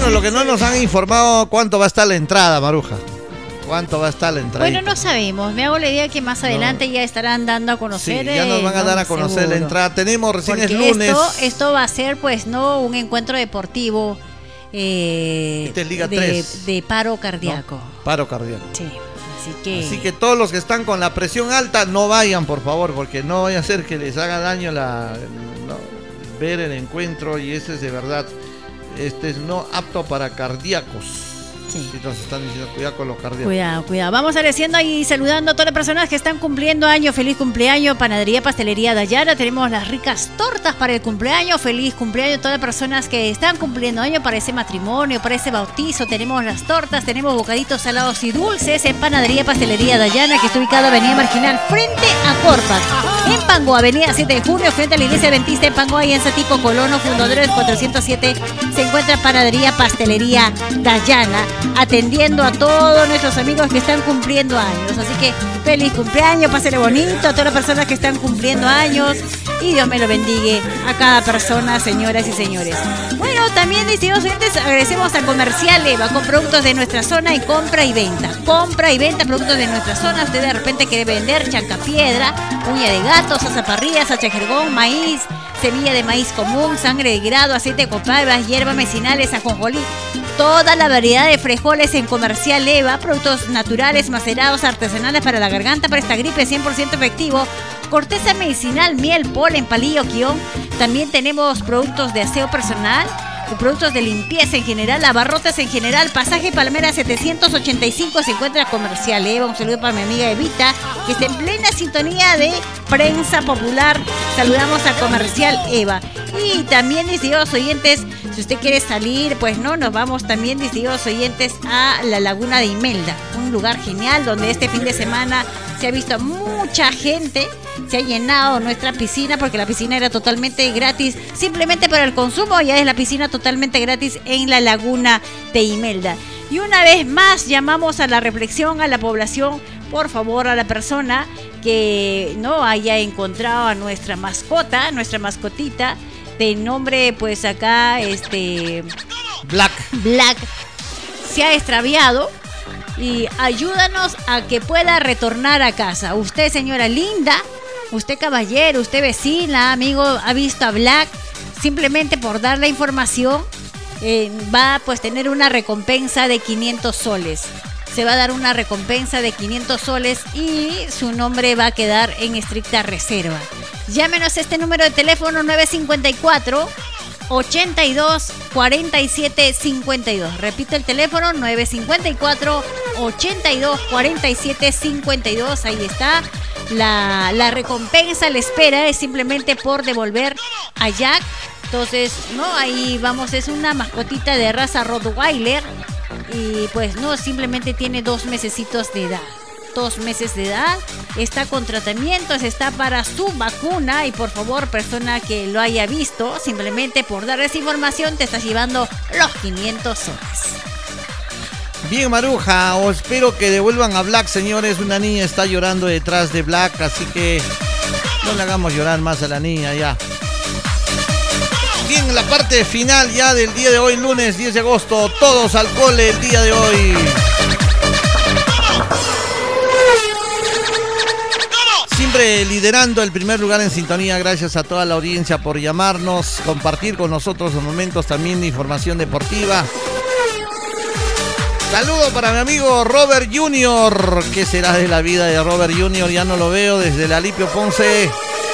Bueno, lo que no nos han informado, ¿cuánto va a estar la entrada, Maruja? ¿Cuánto va a estar la entrada? Bueno, no sabemos. Me hago la idea que más adelante ya estarán dando a conocer. Sí, ya nos van a dar a conocer la entrada. Tenemos recién porque es lunes. Esto va a ser, pues, no un encuentro deportivo Esta es Liga 3. de paro cardíaco. No, paro cardíaco. Sí. Así que todos los que están con la presión alta no vayan, por favor, porque no vaya a ser que les haga daño ver el encuentro, y ese es de verdad, este es no apto para cardíacos. Sí. Nos están diciendo, cuidado con los cardíacos. Cuidado. Vamos agradeciendo y saludando a todas las personas que están cumpliendo año. Feliz cumpleaños, Panadería Pastelería Dayana. Tenemos las ricas tortas para el cumpleaños. Feliz cumpleaños a todas las personas que están cumpliendo año para ese matrimonio, para ese bautizo. Tenemos las tortas, tenemos bocaditos salados y dulces en Panadería Pastelería Dayana, que está ubicada en Avenida Marginal frente a Corpas. En Pango, Avenida 7 de Junio, frente a la Iglesia Adventista en Pango, y en Satipo Colono, Fundadores 407, se encuentra Panadería Pastelería Dayana, atendiendo a todos nuestros amigos que están cumpliendo años. Así que feliz cumpleaños, pásale bonito a todas las personas que están cumpliendo años, y Dios me lo bendiga a cada persona, señoras y señores. Bueno, también, distinguidos oyentes, agradecemos a Comercial Eva, con productos de nuestra zona y compra y venta. Compra y venta productos de nuestra zona. Usted de repente quiere vender chancapiedra, uña de gato, salsa parrilla, salsa jergón, maíz, semilla de maíz común, sangre de grado, aceite de copaiba, hierbas medicinales, ajonjolí. Toda la variedad de frijoles en Comercial Eva, productos naturales, macerados, artesanales para la garganta, para esta gripe 100% efectivo, corteza medicinal, miel, polen, palillo, quión. También tenemos productos de aseo personal, productos de limpieza en general, abarrotes en general. Pasaje Palmera 785 se encuentra Comercial Eva. Un saludo para mi amiga Evita, que está en plena sintonía de Prensa Popular. Saludamos a Comercial Eva. Y también, distinguidos oyentes, si usted quiere salir, pues no, nos vamos también, distinguidos oyentes, a la Laguna de Imelda, un lugar genial donde este fin de semana se ha visto mucha gente. Se ha llenado nuestra piscina, porque la piscina era totalmente gratis, simplemente para el consumo. Ya es la piscina totalmente gratis en la Laguna de Imelda. Y una vez más llamamos a la reflexión a la población. Por favor, a la persona que no haya encontrado a nuestra mascota, nuestra mascotita, de nombre, pues acá, Black, se ha extraviado, y ayúdanos a que pueda retornar a casa. Usted, señora linda, usted caballero, usted vecina, amigo, ha visto a Black, simplemente por dar la información, va a pues tener una recompensa de 500 soles. Se va a dar una recompensa de 500 soles y su nombre va a quedar en estricta reserva. Llámenos a este número de teléfono 954 82 47 52. Repito el teléfono 954 82 47 52. Ahí está. La recompensa, la espera es simplemente por devolver a Jack. Entonces, no, ahí vamos, es una mascotita de raza Rottweiler, y pues no, simplemente tiene 2 mesecitos de edad. 2 meses de edad, está con tratamientos, está para su vacuna, y por favor, persona que lo haya visto, simplemente por dar esa información te estás llevando los 500 soles. Bien, Maruja, espero que devuelvan a Black, señores. Una niña está llorando detrás de Black, así que no le hagamos llorar más a la niña ya. Bien, la parte final ya del día de hoy, lunes 10 de agosto, todos al cole el día de hoy. Siempre liderando el primer lugar en sintonía. Gracias a toda la audiencia por llamarnos, compartir con nosotros los momentos también de información deportiva. Saludo para mi amigo Robert Junior. ¿Qué será de la vida de Robert Junior? Ya no lo veo desde el Alipio Ponce.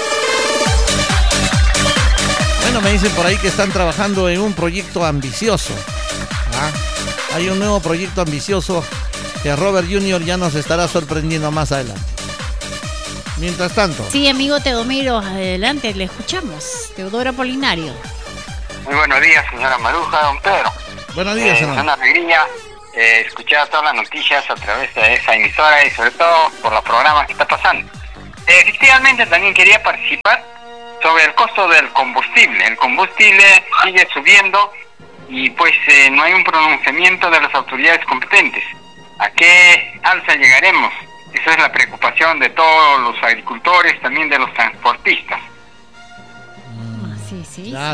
Bueno, me dicen por ahí que están trabajando en un proyecto ambicioso. Hay un nuevo proyecto ambicioso que Robert Junior ya nos estará sorprendiendo más adelante. Mientras tanto. Sí, amigo Teodomiro, adelante, le escuchamos. Teodoro Apolinario. Muy buenos días, señora Maruja, don Pedro. Buenos días, hermano. Es una alegría escuchar todas las noticias a través de esa emisora, y sobre todo por los programas que está pasando. Efectivamente, también quería participar sobre el costo del combustible. El combustible sigue subiendo, y pues no hay un pronunciamiento de las autoridades competentes. ¿A qué alza llegaremos? Esa es la preocupación de todos los agricultores, también de los transportistas. Sí. Claro.